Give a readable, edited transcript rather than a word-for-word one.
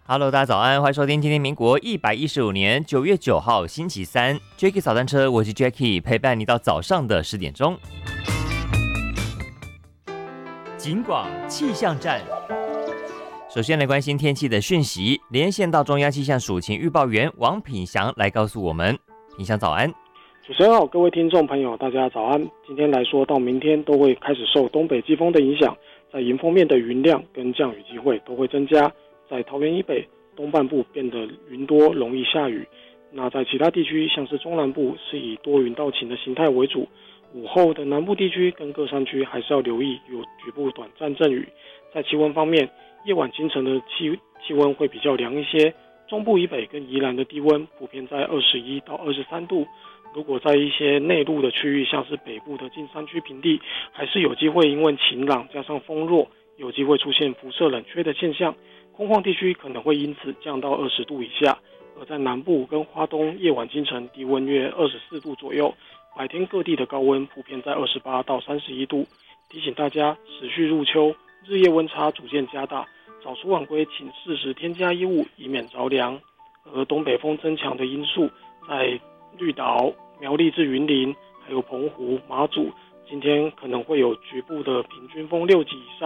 Hello，大家早安，欢迎收听今天民国115年9月9号星期三 Jackie 早餐车，我是 Jackie， 陪伴你到早上的10点钟。警广气象站，首先来关心天气的讯息，连线到中央气象署情预报员王品祥来告诉我们。品祥早安。 主持人好，各位听众朋友，大家早安。今天来说到明天都会开始受东北季风的影响，在迎风面的云量跟降雨机会都会增加，在桃园以北东半部变得云多，容易下雨。那在其他地区，像是中南部是以多云到晴的形态为主，午后的南部地区跟各山区还是要留意有局部短暂阵雨。在气温方面，夜晚清晨的气温会比较凉一些，中部以北跟宜兰的低温普遍在21到23度。如果在一些内陆的区域，像是北部的近山区平地，还是有机会因为晴朗加上风弱，有机会出现辐射冷却的现象，空旷地区可能会因此降到20度以下。而在南部跟花东，夜晚清晨低温约24度左右，白天各地的高温普遍在28到31度。提醒大家，持续入秋，日夜温差逐渐加大，早出晚归请适时添加衣物，以免着凉。而东北风增强的因素，在绿岛、苗栗至云林，还有澎湖、马祖，今天可能会有局部的平均风6级以上。